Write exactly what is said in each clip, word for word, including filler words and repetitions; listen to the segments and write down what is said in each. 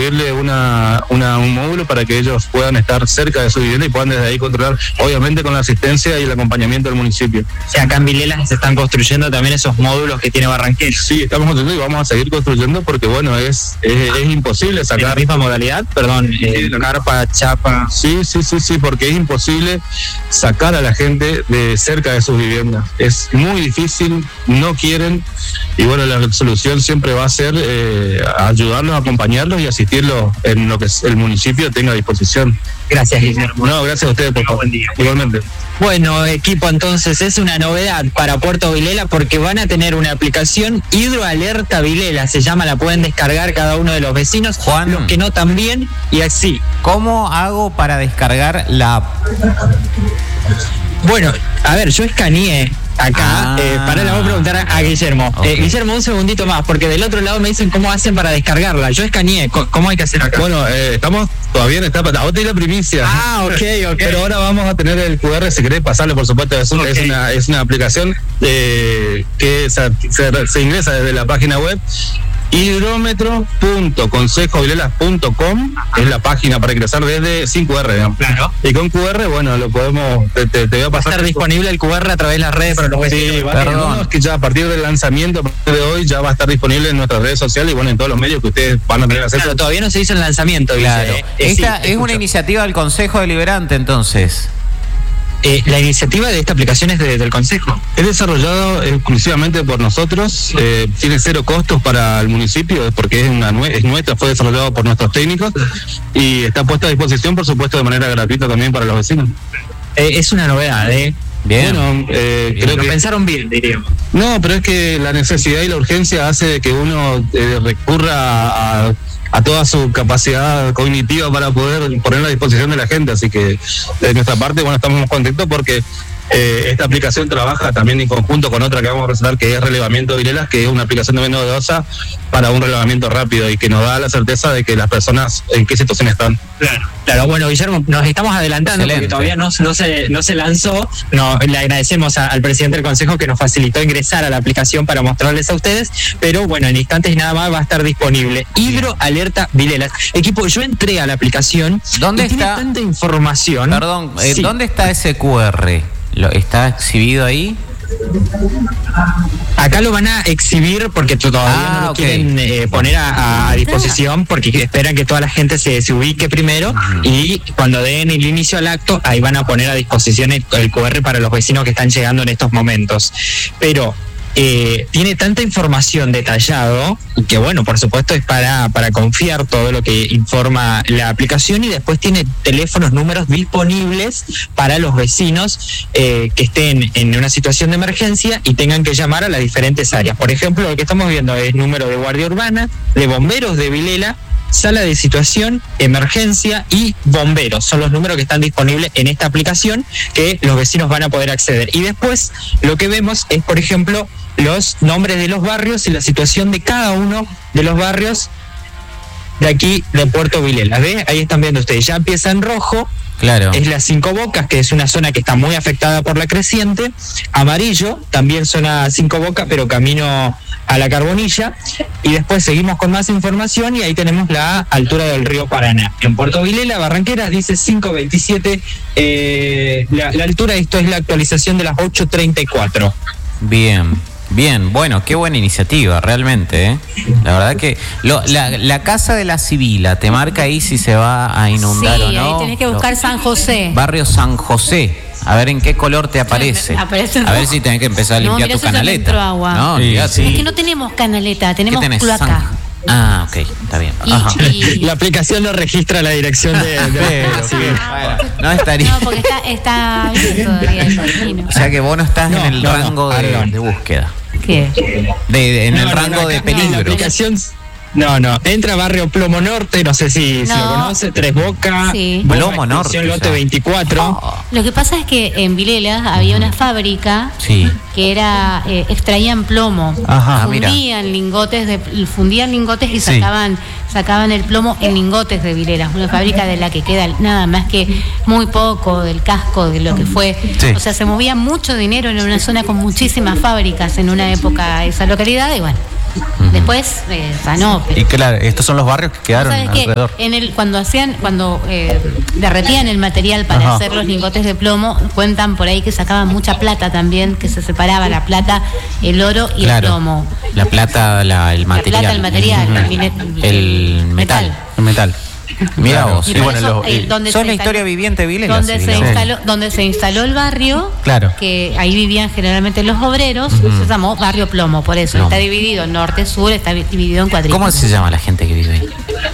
construirle una, una un módulo para que ellos puedan estar cerca de su vivienda y puedan desde ahí controlar, obviamente con la asistencia y el acompañamiento del municipio. O sea, acá en Vilela se están construyendo también esos módulos que tiene Barranquilla. Sí, estamos construyendo y vamos a seguir construyendo porque, bueno, es, es, es imposible sacar... ¿En la misma modalidad? Perdón, eh, carpa, chapa... Sí, sí, sí, sí, porque es imposible sacar a la gente de cerca de sus viviendas. Es muy difícil, no quieren, y bueno, la solución siempre va a ser eh, ayudarlos, acompañarlos y asistirlos en lo que el municipio tenga a disposición. Gracias, Guillermo. No, gracias a ustedes por favor. Igualmente. Bueno, equipo, entonces es una novedad para Puerto Vilela porque van a tener una aplicación Hidroalerta Vilela, se llama, la pueden descargar cada uno de los vecinos, Juan, los que no también, y así. ¿Cómo hago para descargar la app? Bueno, a ver, yo escaneé acá, ah, eh, para le voy a preguntar a, a Guillermo. Okay. Eh, Guillermo, un segundito más, porque del otro lado me dicen cómo hacen para descargarla. Yo escaneé, ¿cómo hay que hacer acá? Bueno, eh, estamos todavía en etapa, a vos te di la primicia. Ah, ok, ok. Pero ahora vamos a tener el cu erre, si querés pasarle, por supuesto, es, un, Okay. es, una, es una aplicación eh, que se, se, se ingresa desde la página web hidrómetro punto consejo vilelas punto com, es la página para ingresar desde sin cu erre, digamos. Claro. Y con cu erre, bueno, lo podemos, te, te, te voy a pasar. ¿Va a estar disponible el cu erre a través de las redes para los vecinos? Sí, perdón, es que ya a partir del lanzamiento, a partir de hoy, ya va a estar disponible en nuestras redes sociales y bueno, en todos los medios que ustedes van a tener acceso. Claro, todavía no se hizo el lanzamiento, Claro. dice, eh. Esta Sí, es una iniciativa del Consejo Deliberante, entonces. Eh, la iniciativa de esta aplicación es de, del Consejo. Es desarrollado exclusivamente por nosotros, eh, tiene cero costos para el municipio porque es, una nue- es nuestra, fue desarrollado por nuestros técnicos y está puesta a disposición, por supuesto, de manera gratuita también para los vecinos. Eh, es una novedad, ¿eh? Bien. Bueno, eh, Bien. creo Lo que... pensaron bien, diríamos. No, pero es que la necesidad y la urgencia hace que uno eh, recurra a, a toda su capacidad cognitiva para poder ponerla a disposición de la gente, así que de nuestra parte, bueno, estamos contentos porque eh, esta aplicación trabaja también en conjunto con otra que vamos a presentar, que es Relevamiento de Vilelas, que es una aplicación también novedosa para un relevamiento rápido y que nos da la certeza de que las personas en qué situación están. Claro, claro. Bueno, Guillermo, nos estamos adelantando. Excelente. Porque todavía no, no, se, no se lanzó. No, le agradecemos a, al presidente del Consejo que nos facilitó ingresar a la aplicación para mostrarles a ustedes, pero bueno, en instantes nada más va a estar disponible. Hidroalerta Vilelas. Equipo, yo entré a la aplicación. ¿Dónde y tiene está? tanta información. Perdón, eh, Sí. ¿dónde está ese cu erre? ¿Lo, ¿Está exhibido ahí? Acá lo van a exhibir porque todavía Ah, no lo ok. quieren eh, poner a, a disposición porque esperan que toda la gente se, se ubique primero y cuando den el inicio al acto ahí van a poner a disposición el, el cu erre para los vecinos que están llegando en estos momentos. Pero eh, tiene tanta información detallado que bueno, por supuesto es para, para confiar todo lo que informa la aplicación y después tiene teléfonos, números disponibles para los vecinos eh, que estén en una situación de emergencia y tengan que llamar a las diferentes áreas. Por ejemplo, lo que estamos viendo es número de Guardia Urbana, de Bomberos de Vilela, Sala de Situación, Emergencia y Bomberos. Son los números que están disponibles en esta aplicación que los vecinos van a poder acceder. Y después lo que vemos es, por ejemplo, los nombres de los barrios y la situación de cada uno de los barrios de aquí de Puerto Vilela. ¿Ve? Ahí están viendo ustedes. Ya empieza en rojo. Claro. Es las Cinco Bocas, que es una zona que está muy afectada por la creciente. Amarillo, también zona Cinco Bocas, pero camino a la Carbonilla. Y después seguimos con más información y ahí tenemos la altura del río Paraná. En Puerto Vilela, Barranqueras, dice cinco veintisiete. Eh, la, la altura, esto es la actualización de las ocho treinta y cuatro. Bien, bien, bueno, qué buena iniciativa, realmente, ¿eh? La verdad que lo, la, la casa de la Sibila, te marca ahí si se va a inundar Sí, o no. ahí tenés que buscar Lo- San José. Barrio San José, a ver en qué color te aparece. Aparece en A ver rojo. si tenés que empezar a No, limpiar mirá, tu eso ya me canaleta. entró agua. No, Sí, olvidate. sí. Es que no tenemos canaleta, tenemos ¿Qué tenés? cloaca. San- Ah, ok, está bien. Y- Ajá. y- La aplicación no registra la dirección de... de- Pero, sí. bueno, no estaría. No, porque está, está bien todavía, imagino. O sea que vos no estás No, en el no, no, rango de, perdón. de búsqueda. ¿Qué? De, de- en No, el no, rango no, de acá- no, la peligro. aplicación... No, no, entra a Barrio Plomo Norte, no sé si, si No. lo conoce, Tres Bocas, Sí. Bomba, Plomo Norte, Extensión Lote ya. veinticuatro. Oh, Lo que pasa es que en Vilela había una fábrica sí. que era eh, extraían plomo, Ajá, ah, mira. fundían lingotes de fundían lingotes y Sí. sacaban sacaban el plomo en lingotes de Vilela, una fábrica de la que queda nada más que muy poco del casco de lo que fue. Sí. O sea, se movía mucho dinero en una zona con muchísimas fábricas en una época esa localidad y bueno, Uh-huh. Después eh, sanó. Pero Y claro, estos son los barrios que quedaron ¿sabes qué? alrededor. En el, cuando hacían, cuando eh, derretían el material para Ajá. hacer los lingotes de plomo, cuentan por ahí que sacaban mucha plata también, que se separaba la plata, el oro y Claro. el plomo. La plata, la, el material. La plata, el material, Ujú. el, mine- El metal. El metal. Mira Claro. vos. Y Sí, por bueno, eso, lo- eh, donde Sos se la instaló- historia viviente de Vilela. donde se Silvia. instaló donde se instaló el barrio, Claro. que ahí vivían generalmente los obreros, se llamó Barrio Plomo, por eso Plomo. está dividido en norte, sur, está vi- dividido en cuadrículas. ¿Cómo se llama la gente que vive ahí?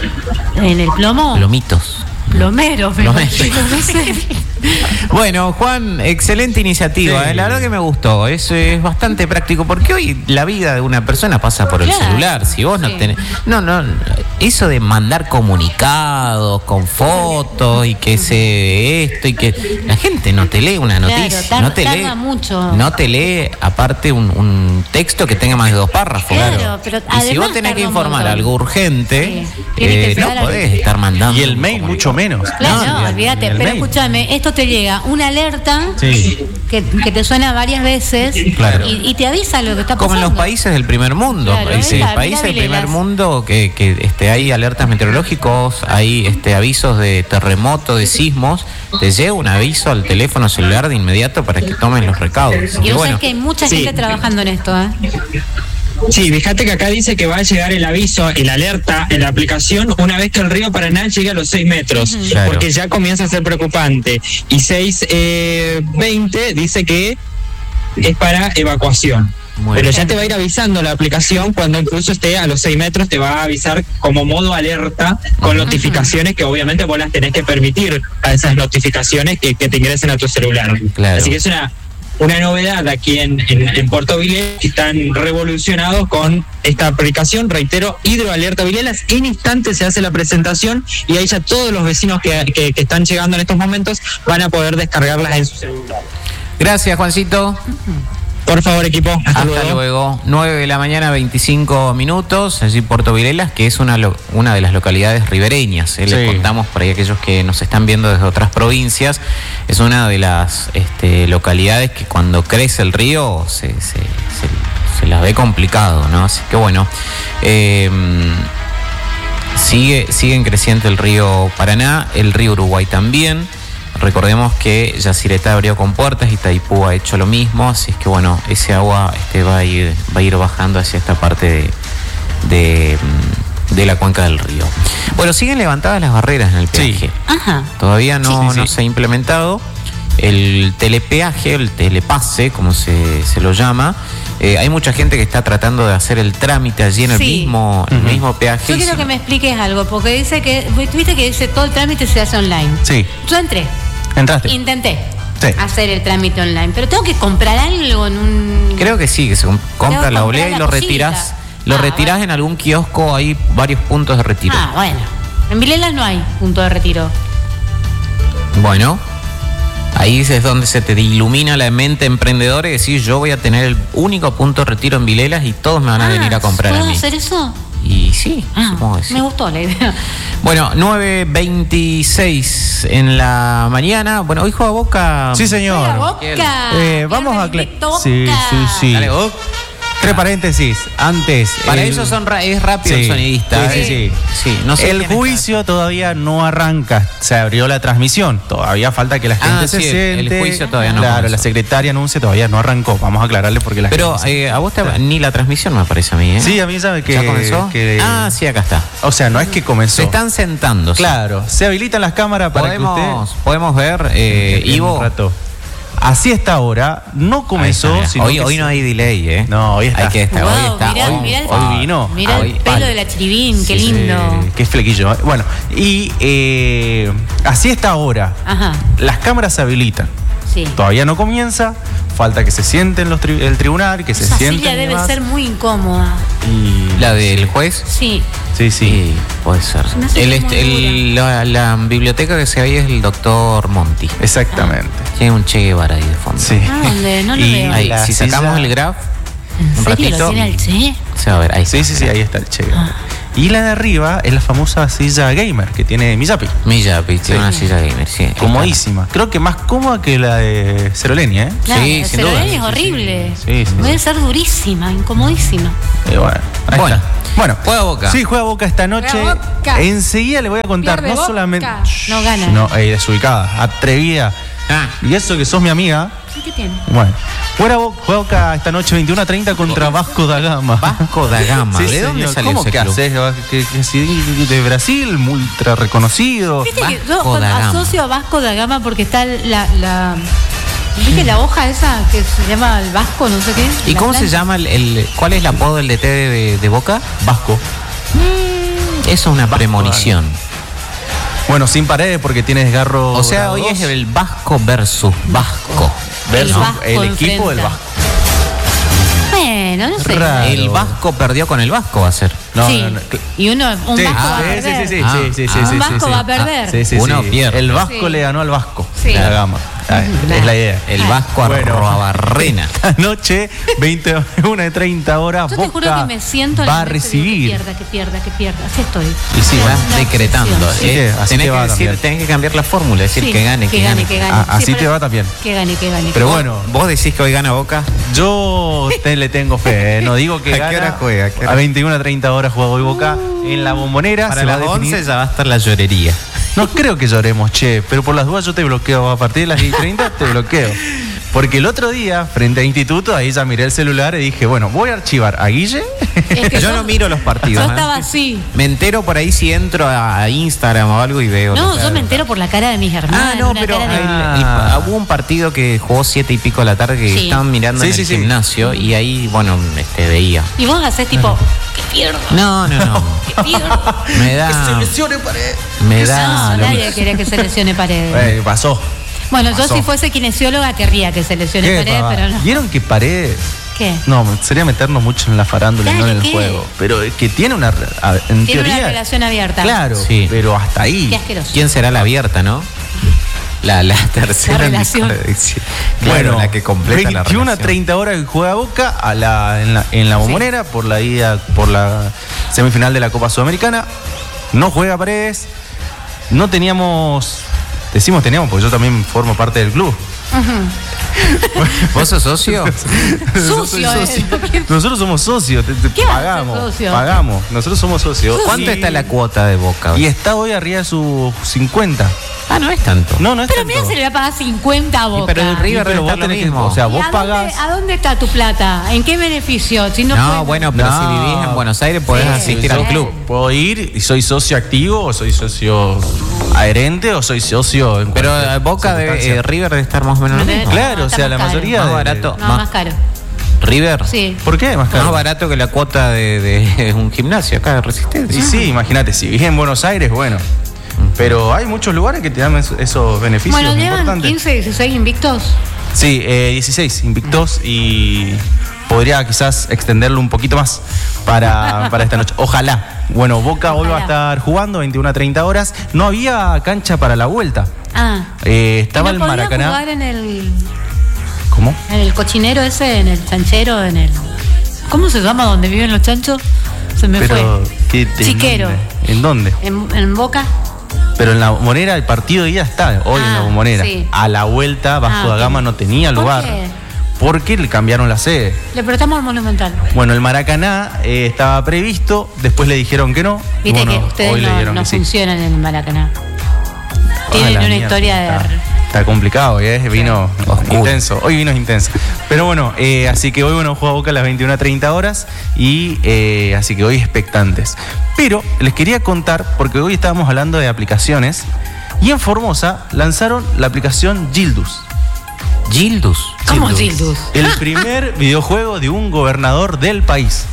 En el plomo, Plomitos. plomero, me Plomero. imagino, no sé. Bueno, Juan, excelente iniciativa. Sí. eh, La verdad que me gustó. Eso es bastante práctico porque hoy la vida de una persona pasa por el Claro. celular. Si vos no Sí. tenés. No, no. Eso de mandar comunicados con fotos y que se esto y que. La gente no te lee una Claro, noticia. tar- no te lee. tarda mucho. No te lee, aparte, un, un texto que tenga más de dos párrafos. Claro, pero y si además vos tenés que tarda un informar montón. algo urgente, Sí. Tiene que eh, ser no a la- podés estar mandando. Y el un mail comunicado. mucho menos. Claro, No, no, ni el- olvídate, ni el pero mail. escúchame, esto te llega una alerta Sí. que, que te suena varias veces Claro. y, y te avisa lo que está pasando. Como en los países del primer mundo. Claro, países, mira, países mira del primer Vilelas. mundo que, que este, hay alertas meteorológicos, hay este, avisos de terremoto, de sismos. Te llega un aviso al teléfono celular de inmediato para que tomen los recaudos. Y Y vos bueno, sabés que hay mucha sí. gente trabajando en esto, ¿eh? Sí, fíjate que acá dice que va a llegar el aviso, el alerta en la aplicación una vez que el río Paraná llegue a los seis metros, Ujú. Claro. porque ya comienza a ser preocupante. Y seis veinte dice que es para evacuación. Muy Pero bien. ya te va a ir avisando la aplicación cuando incluso esté a los seis metros, te va a avisar como modo alerta con notificaciones que obviamente vos las tenés que permitir a esas notificaciones que, que te ingresen a tu celular. Claro. Así que es una, una novedad aquí en, en, en Puerto Vilelas, que están revolucionados con esta aplicación, reitero, Hidroalerta Vilelas. En instantes se hace la presentación y ahí ya todos los vecinos que, que, que están llegando en estos momentos van a poder descargarlas en su celular. Gracias, Juancito. Por favor, equipo. Hasta, Hasta luego. luego. nueve de la mañana, veinticinco minutos, allí Puerto Vilelas, que es una, lo- una de las localidades ribereñas. eh, Les Sí. contamos por ahí a aquellos que nos están viendo desde otras provincias. Es una de las este, localidades que cuando crece el río se, se, se- se las ve complicado, ¿no? Así que bueno. eh, sigue, sigue en creciente el río Paraná, el río Uruguay también. Recordemos que Yacyretá abrió con puertas y Taipú ha hecho lo mismo, así es que bueno, ese agua este, va a ir, va a ir bajando hacia esta parte de, de, mm, de la cuenca del río. Bueno, siguen levantadas las barreras en el Sí. peaje. Ajá. Todavía no, Sí, sí, no sí. se ha implementado. El telepeaje, el telepase, como se, se lo llama. Eh, hay mucha gente que está tratando de hacer el trámite allí en el Sí. mismo, el Ujú. mismo peaje. Yo y quiero si- que me expliques algo, porque dice que, viste que dice todo el trámite se hace online. Sí. Yo entré, Entraste. intenté Sí. hacer el trámite online, pero tengo que comprar algo en un... Creo que sí, que se com- compra que la comprar oblea y la lo cosita. retirás. Lo Ah, retirás bueno. en algún kiosco, hay varios puntos de retiro. Ah, bueno. En Vilelas no hay punto de retiro. Bueno, ahí es donde se te ilumina la mente emprendedora y decís, yo voy a tener el único punto de retiro en Vilelas y todos me van a Ah, venir a comprar a ¿puedo mí. hacer eso? Y sí, Ah, supongo que sí. me gustó la idea. Bueno, nueve veintiséis en la mañana. Bueno, hoy juega Boca. Sí, señor. Juega Boca. Eh, vamos a Viernes aclarar. invicto, Sí, Boca. sí, sí. Dale, Boca. Tres paréntesis. Antes. Para el- eso son ra- es rápido Sí, el sonidista. sí, ¿eh? sí, sí. Sí, no sé el quién está. juicio todavía no arranca. Se abrió la transmisión. Todavía falta que la Ah, gente se sí, el- el siente. juicio todavía no Claro, comenzó. la secretaria anuncia todavía no arrancó. Vamos a aclararle porque la Pero gente. se- eh, a vos te, ni la transmisión me parece a mí, ¿eh? Sí, a mí sabe que. ¿Ya comenzó? que- Ah, sí, acá está. O sea, no es que comenzó. Se están sentando. sí. Claro, se habilitan las cámaras para Podemos, que usted. podemos ver, eh, en Ivo. un rato. Así está ahora, no comenzó. Ahí está, sino hoy, que hoy se- no hay delay, ¿eh? No, hoy está. Hay que estar, Wow, hoy está. mirá, hoy, mirá el- hoy vino. Mira hoy- el pelo vale. de la chirivín, qué Sí, lindo. Eh, qué flequillo. Bueno, y eh, así está ahora. Ajá, Las cámaras se habilitan. sí. Todavía no comienza. Falta que se sienten los tri- el tribunal, que se Esa sienten. silla y debe demás. ser muy incómoda. Y- La del juez. Sí. Sí, sí. Sí, puede ser. Se me hace El, muy este, el- la, la biblioteca que se ve ahí es el doctor Monti. Exactamente. Tiene un Che Guevara ahí de fondo. Sí. ¿A dónde? No lo Y veo. Ahí, la si silla- sacamos el graph, ¿En un serio ratito, lo tiene el Che? se va a ver. Ahí Sí, está. sí, sí, ahí está el Che. Y la de arriba es la famosa silla gamer que tiene Miyapi. Miyapi, tiene una silla gamer, sí. Comodísima. Creo que más cómoda que la de Cerolenia, ¿eh? Claro, Sí, el sin duda. Cerolenia es horrible. Sí, sí, Debe sí. ser durísima, incomodísima. Eh, bueno, ahí Bueno. está. Bueno, Juega Boca. Sí, juega Boca esta noche. Juega Boca. Enseguida le voy a contar, Pierde no Boca. solamente. No gana. No, eh, desubicada, atrevida. Ah. Y eso que sos mi amiga. ¿Sí qué tiene? Bueno, juega Bo- juega Boca esta noche veintiuno a treinta contra Vasco da Gama. Vasco da Gama. Sí, ¿De dónde señor. salió ¿Cómo ese que club? haces? Que, que si de Brasil, ultra reconocido. Viste que yo Vasco cuando da Gama. asocio a Vasco da Gama porque está la, la ¿viste la hoja esa que se llama el Vasco, no sé qué? ¿Y La cómo se planta. llama el, el- cuál es el apodo del D T de, de Boca? Vasco. Eso es una premonición. Bueno, sin paredes porque tiene desgarro. O sea, grado hoy dos. es el Vasco versus Vasco. versus El Vasco el equipo del enfrenta. Vasco. Bueno, no sé. Raro. El Vasco perdió con el Vasco, va a ser. No, sí. no, no. Y uno, un Sí, Vasco va a sí, perder. sí, sí, Ah, sí, sí, sí, ah. sí, Un sí, Vasco sí. va a perder. Sí, sí, Uno sí. pierde. El Vasco Sí. le ganó al Vasco. Sí. La Gama. Ah, es la idea. El Ah. Vasco Bueno. a Barrena. Esta noche, veintiuna y treinta horas, Yo te juro Boca que me siento en va a la mesa y digo, recibir. que pierda, que pierda, que pierda. Así estoy. Y sí, Vas Una decretando. obsesión, sí. Eh, Así tenés, te que va decir, también. tenés que cambiar la fórmula, decir Sí, que gane, que, que gane. gane, que gane. Ah, Sí, así pero- te va también. Que gane, que gane. Pero que bueno, ¿Vos decís que hoy gana Boca? yo te le tengo fe. ¿eh? No digo que ¿A qué gana. hora juega? ¿A qué hora? A veintiuna a treinta horas juega hoy Boca en la Bombonera. Para se va las a definir. once ya va a estar la llorería. No creo que lloremos, che, pero por las dudas yo te bloqueo. A partir de las diez y treinta te bloqueo. Porque el otro día, frente a Instituto, ahí ya miré el celular y dije, bueno, voy a archivar a Guille. Es que Yo no miro los partidos. Yo ¿eh? estaba así. Me entero por ahí si entro a a Instagram o algo y veo. No, los- yo me entero por la cara de mis hermanos. Ah, no, una pero cara de- el- Ah. el- hubo un partido que jugó siete y pico de la tarde que Sí. estaban mirando Sí, en sí, el sí. gimnasio y ahí, bueno, este veía. Y vos haces tipo, que pierdo, No, no, no. que pierdo. Me da. Me da. No, lo nadie mismo. quiere que se lesione Paredes. Eh, pasó. Bueno, yo pasó. si fuese kinesióloga querría que se lesione ¿Qué, Paredes, papá? pero no. ¿Vieron que Paredes? ¿Qué? No, sería meternos mucho en la farándula y no en Dale, el ¿qué? juego. Pero es que tiene una. a- En Tiene teoría. una relación abierta. Claro, Sí. pero hasta ahí. Qué asqueroso. ¿Quién será la abierta, no? La, la tercera. La relación. Sí. Claro, la que completa la veintiuna a relación. treinta horas que juega Boca a la, en la, en la Bombonera por la ida, por la semifinal de la Copa Sudamericana. No juega Paredes. No teníamos. Decimos teníamos, porque yo también formo parte del club. ¿Vos sos socio? Yo soy Sucio, socio. ¿eh? Nosotros somos socios, te- te ¿Qué vas a ser pagamos, socio? pagamos. Nosotros somos socios. ¿Cuánto Y- está la cuota de Boca hoy? Y está hoy arriba de sus cincuenta. Ah, no es tanto. No, no es Pero tanto. mira, se le va a pagar cincuenta a Y Boca. pero el River Sí, pero debe vos estar lo tenés que- mismo. o sea, ¿Y vos a dónde, pagás. ¿A dónde está tu plata? ¿En qué beneficio? Si no, No, puedes- bueno, pero No. si vivís en Buenos Aires podés Sí. asistir Sí. al club. Puedo ir y soy socio activo o soy socio adherente o soy socio en Pero cualquier eh, Boca de circunstancia. eh, River debe estar más o menos lo No, mismo. Claro, No, o está sea, más la caro. mayoría Más de- barato. No, más- más caro. River. Sí. ¿Por qué? Más caro. Más barato que la cuota de, de un gimnasio acá de Resistencia. Y sí, imagínate, si vivís en Buenos Aires, bueno. Pero hay muchos lugares que te dan es- esos beneficios Bueno, llevan importantes. quince, dieciséis invictos. Sí, eh, dieciséis invictos y podría quizás extenderlo un poquito más para, para esta noche. Ojalá. Bueno, Boca hoy va a Ojalá. estar jugando veintiuna a treinta horas. No había cancha para la vuelta. Ah. Eh, estaba ¿Y el no podía Maracaná. jugar en el, ¿Cómo? en el cochinero ese, en el chanchero, en el... ¿Cómo se llama donde viven los chanchos? Se me Pero, fue. ¿qué te- Chiquero. ¿En dónde? En, en Boca. Pero en la Bombonera el partido ya está, hoy en la Ah, Bombonera. sí. A la vuelta Vasco Ah, da ok. Gama no tenía ¿Por lugar. qué? Porque le cambiaron la sede. Le prestamos al Monumental. Bueno, el Maracaná eh, estaba previsto, después le dijeron que no. y Viste bueno, que ustedes hoy le no, dijeron no que sí. funcionan en el Maracaná. Ah, Tienen la una mierda, historia de... Está, está complicado, ¿eh? Vino Oscuro. intenso. Hoy vino intenso. Pero bueno, eh, así que hoy bueno, juega Boca a las veintiuna a treinta horas. Y eh, así que hoy expectantes. Pero les quería contar, porque hoy estábamos hablando de aplicaciones. Y en Formosa lanzaron la aplicación Gildus. Gildus. ¿Cómo Gildus? El primer videojuego de un gobernador del país.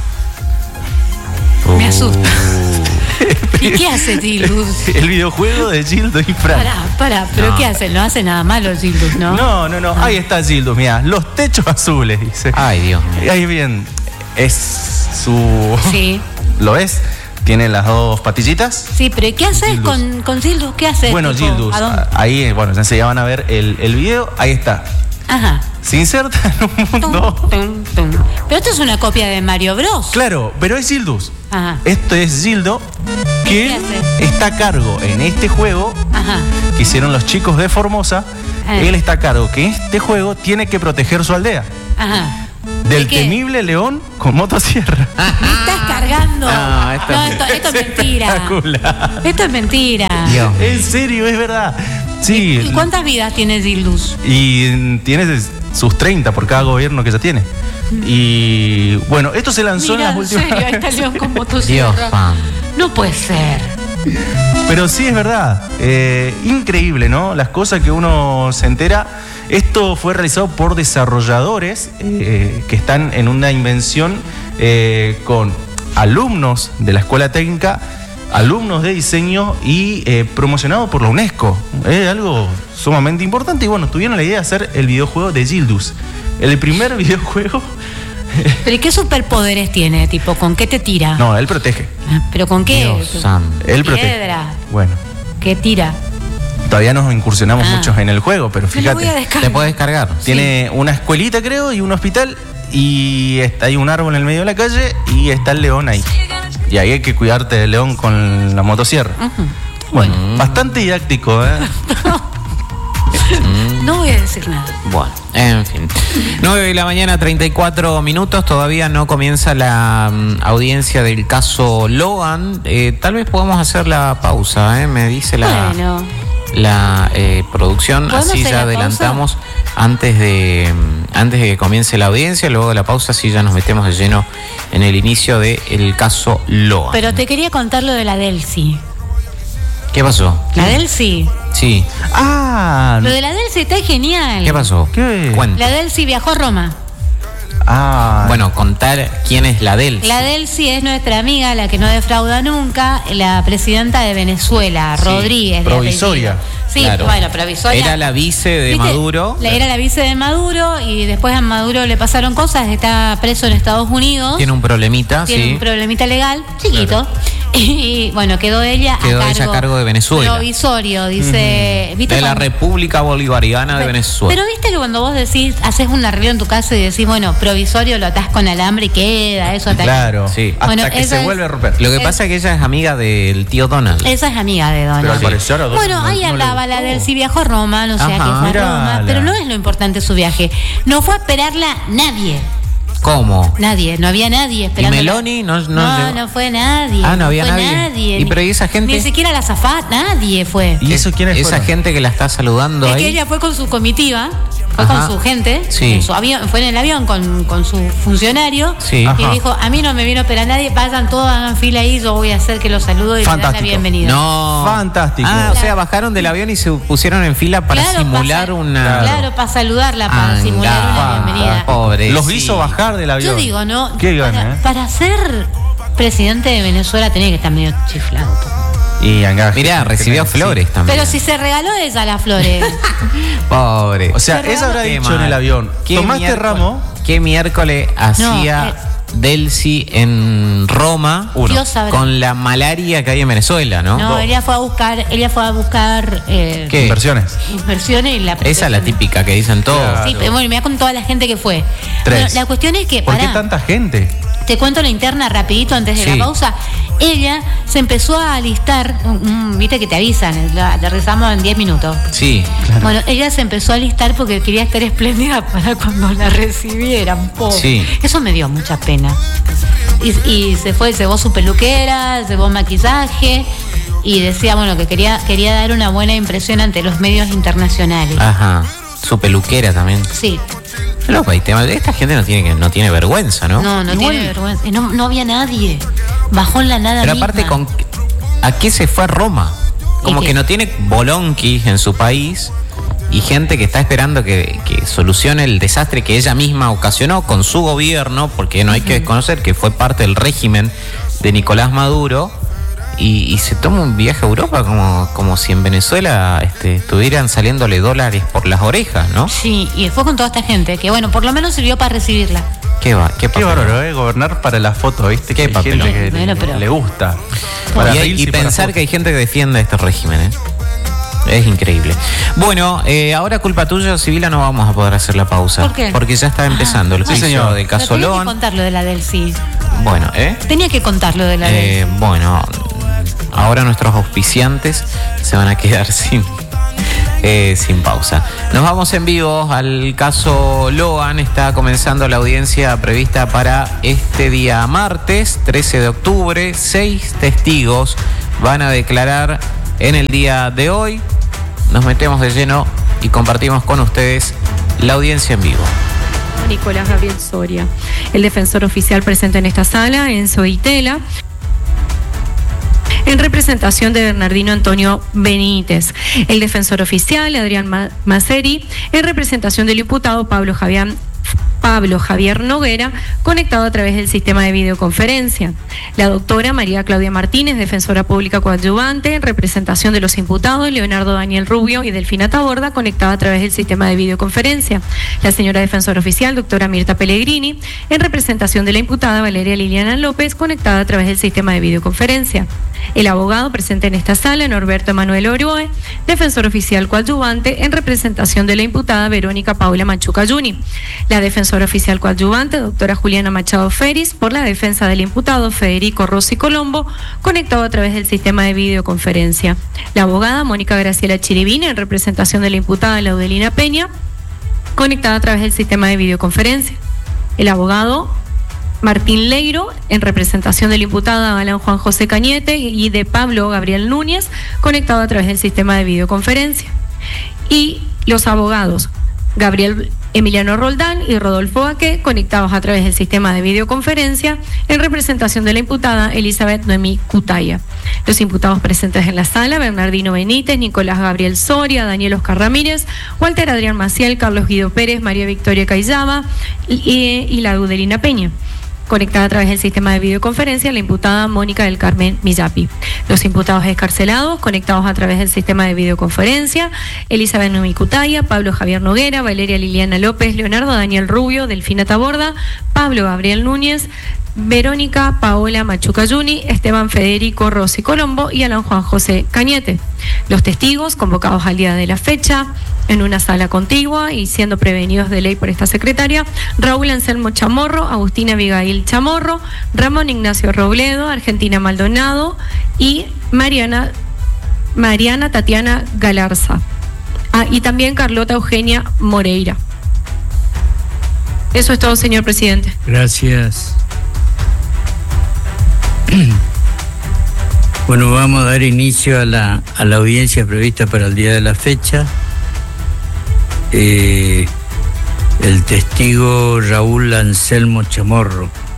Me asusta. ¿Y qué hace Gildus? El videojuego de Gildo y Fran. Pará, pará, ¿pero No. qué hace? No hace nada malo Gildus, ¿no? No, no, no. Ahí está Gildus, mira. Los techos azules, dice. Ay, Dios mío. Ahí bien. Es su. Sí, ¿Lo ves? Tiene las dos patillitas. sí, pero ¿y qué haces Gildus. con, con Gildus? ¿Qué haces? Bueno, Tipo, Gildus. ¿a dónde? Ahí, eh, bueno, ya van a ver el, el video. Ahí está. Ajá. Se inserta en un Tum, mundo. tum, tum. Pero esto es una copia de Mario Bros. Claro, pero es Gildus. Ajá. Esto es Gildo, que ¿Qué hace? está a cargo en este juego Ajá. que hicieron los chicos de Formosa. Eh. Él está a cargo que este juego tiene que proteger su aldea Ajá. del ¿De qué? temible león con motosierra. Me estás cargando. No, esto- No, esto, esto es mentira. Espectacular. Esto es mentira. Dios. En serio, es verdad. Sí. ¿Y cuántas vidas tiene Gildus? Y mm, tiene sus treinta por cada gobierno que ya tiene. Y bueno, esto se lanzó Mira, en las en últimas. serio, ahí está el león con Dios, motosierra. fan. No puede ser. Pero sí es verdad. Eh, increíble, ¿no? Las cosas que uno se entera. Esto fue realizado por desarrolladores eh, que están en una invención eh, con alumnos de la escuela técnica, alumnos de diseño y eh, promocionado por la UNESCO. Es algo sumamente importante. Y bueno, tuvieron la idea de hacer el videojuego de Gildus. El primer videojuego. ¿Pero y qué superpoderes tiene? Tipo, ¿con qué te tira? No, él protege. ¿Pero con qué? Dios santo. Él protege. Piedra. Bueno, ¿Qué tira? todavía nos incursionamos Ah. muchos en el juego, pero Me lo voy a fíjate. descargar. Te puedes cargar. Tiene una escuelita, creo, y un hospital. Y está, hay un árbol en el medio de la calle y está el león ahí. Y ahí hay que cuidarte del león con la motosierra. Ujú. Bueno, bastante didáctico, ¿eh? No voy a decir nada. Bueno, en fin. nueve de la mañana, treinta y cuatro minutos. Todavía no comienza la mm, audiencia del caso Logan. Eh, tal vez podamos hacer la pausa, ¿eh? Me dice la, Bueno. la eh, producción. ¿Podemos Así hacer ya la adelantamos antes de, mm, antes de que comience la audiencia. Luego de la pausa, sí ya nos metemos de lleno en el inicio del caso Logan. Pero te quería contar lo de la Delcy. ¿Qué pasó? La Delcy. Sí. Ah, Lo de la Delcy está genial. ¿Qué pasó? ¿Qué? Cuenta. La Delcy viajó a Roma. ah. Bueno, contar quién es la Delcy. La Delcy es nuestra amiga, la que no defrauda nunca, la presidenta de Venezuela, Sí, Rodríguez. de provisoria. apellido. Sí, Claro. bueno, provisoria. Era la vice de ¿Viste? Maduro. La- Era la vice de Maduro y después a Maduro le pasaron cosas, está preso en Estados Unidos. Tiene un problemita, Tiene sí. un problemita legal, chiquito. Y bueno, quedó ella Quedó a cargo. ella a cargo de Venezuela. Provisorio, dice. ¿viste De la cuando- República Bolivariana de Pero- Venezuela. Pero viste que cuando vos decís, haces un arreglo en tu casa y decís, bueno, provisorio lo atás con alambre y queda, eso hasta Claro. Sí. Hasta Bueno, que esa se es- vuelve a romper. Lo que es- pasa es que ella es amiga del tío Donald. Esa es amiga de Donald. Pero al parecer a Donald Bueno, no- ahí no le andaba la gustó. del si viajó a Roma, no sé a Ajá. qué fue a Mirala. Roma, pero no es lo importante su viaje. No fue a esperarla nadie. ¿Cómo? Nadie, no había nadie esperando. Meloni? No- no no, llegó. no fue nadie. Ah, no había fue nadie. ¿Y pero ¿y esa gente? Ni siquiera la azafata, nadie fue. ¿Y eso quiénes Esa fueron? gente que la está saludando Es ahí. que ella fue con su comitiva, fue Ajá. con su gente, Sí. en su avión, fue en el avión con, con su funcionario Sí. y Ajá. dijo, a mí no me vino a esperar nadie, vayan todos, hagan fila ahí, yo voy a hacer que los saludo y les dan la Fantástico. bienvenida. No. Fantástico. Ah, o sea, bajaron del avión y se pusieron en fila para Claro, simular pa- una. Claro, para saludarla, para Anda, simular una pa- bienvenida. Pobre. Los hizo bajar del avión. Yo digo, ¿no? Qué para, gana, ¿eh? para ser presidente de Venezuela tenía que estar medio chiflado. Y Angaje. Mirá, recibió Sí. flores también. Pero si se regaló ella las flores. Pobre. O sea, Qué ella habrá Qué dicho mal. en el avión. ¿Qué ¿Tomaste miércoles- ramo? ¿Qué miércoles hacía eh. Delcy en Roma Uno. Dios sabrá. con la malaria que hay en Venezuela, no? No, ella fue a buscar, ella fue a buscar eh, ¿Qué? Inversiones. inversiones y la Esa es la típica que dicen todos. Claro. Sí, pero bueno, mira con toda la gente que fue. Tres. Bueno, la cuestión es que, ¿Por qué pará, tanta gente? te cuento la interna rapidito antes de Sí. la pausa. Ella se empezó a alistar, mm, viste que te avisan, la aterrizamos en diez minutos. Sí. Bueno, ella se empezó a alistar porque quería estar espléndida para cuando la recibieran, pobre. Sí. Eso me dio mucha pena. Y, y se fue, llevó su peluquera, llevó maquillaje y decía, bueno, que quería, quería dar una buena impresión ante los medios internacionales. Ajá. Su peluquera también. Sí, Loco, y tema- esta gente no tiene que no tiene vergüenza, ¿no? no, no Igual- tiene vergüenza. Y No, no había nadie. Bajó en la nada Pero aparte, misma. con ¿a qué se fue a Roma? Como ¿Y qué? que no tiene bolonquis en su país y gente que está esperando que, que solucione el desastre que ella misma ocasionó con su gobierno, porque no hay que desconocer que fue parte del régimen de Nicolás Maduro. Y, y se toma un viaje a Europa como, como si en Venezuela este, estuvieran saliéndole dólares por las orejas, ¿no? Sí, y fue con toda esta gente, que bueno, por lo menos sirvió para recibirla. ¿Qué va? ¿Qué, Qué papelón? bárbaro, ¿eh? Gobernar para la foto, ¿viste? Qué Que hay papelón. gente que Bueno, le- pero- le gusta. Para Y, hay- reels y para pensar fotos. que hay gente que defiende este régimen, ¿eh? Es increíble. Bueno, eh, ahora culpa tuya, Sibila, no vamos a poder hacer la pausa. ¿Por qué? Porque ya está empezando el Sí, juicio señor. de Pero tenía que Casolón. contar lo de la del sí. Bueno, ¿eh? Tenía que contar lo de la Eh, bueno, ahora nuestros auspiciantes se van a quedar sin, eh, sin pausa. Nos vamos en vivo al caso Loan. Está comenzando la audiencia prevista para este día martes, trece de octubre. Seis testigos van a declarar en el día de hoy. Nos metemos de lleno y compartimos con ustedes la audiencia en vivo. Nicolás Gabriel Soria. El defensor oficial presente en esta sala, Enzo Itela, en representación de Bernardino Antonio Benítez. El defensor oficial, Adrián Ma- Maceri, en representación del imputado Pablo Javier Pablo Javier Noguera, conectado a través del sistema de videoconferencia. La doctora María Claudia Martínez, defensora pública coadyuvante, en representación de los imputados Leonardo Daniel Rubio y Delfina Taborda, conectada a través del sistema de videoconferencia. La señora defensora oficial, doctora Mirta Pellegrini, en representación de la imputada Valeria Liliana López, conectada a través del sistema de videoconferencia. El abogado presente en esta sala, Norberto Emanuel Oroe, defensor oficial coadyuvante, en representación de la imputada Verónica Paula Machuca Yuni. La defensora oficial coadyuvante, doctora Juliana Machado Feris, por la defensa del imputado Federico Rossi Colombo, conectado a través del sistema de videoconferencia. La abogada Mónica Graciela Chiribina, en representación de la imputada Laudelina Peña, conectada a través del sistema de videoconferencia. El abogado Martín Leiro, en representación del imputado Alan Juan José Cañete y de Pablo Gabriel Núñez, conectado a través del sistema de videoconferencia. Y los abogados Gabriel Emiliano Roldán y Rodolfo Aque, conectados a través del sistema de videoconferencia, en representación de la imputada Elizabeth Noemí Cutaya. Los imputados presentes en la sala, Bernardino Benítez, Nicolás Gabriel Soria, Daniel Oscar Ramírez, Walter Adrián Maciel, Carlos Guido Pérez, María Victoria Cayzaba y, y la Udelina Peña. Conectada a través del sistema de videoconferencia, la imputada Mónica del Carmen Millapi. Los imputados excarcelados, conectados a través del sistema de videoconferencia, Elizabeth Noemí Cutaya, Pablo Javier Noguera, Valeria Liliana López, Leonardo Daniel Rubio, Delfina Taborda, Pablo Gabriel Núñez, Verónica Paola Machuca Yuni, Esteban Federico Rossi Colombo y Alan Juan José Cañete. Los testigos convocados al día de la fecha en una sala contigua y siendo prevenidos de ley por esta secretaria: Raúl Anselmo Chamorro, Agustina Abigail Chamorro, Ramón Ignacio Robledo, Argentina Maldonado y Mariana, Mariana Tatiana Galarza. Ah, y también Carlota Eugenia Moreira. Eso es todo, señor presidente. Gracias. Bueno, vamos a dar inicio a la, a la audiencia prevista para el día de la fecha. Eh, el testigo Raúl Anselmo Chamorro.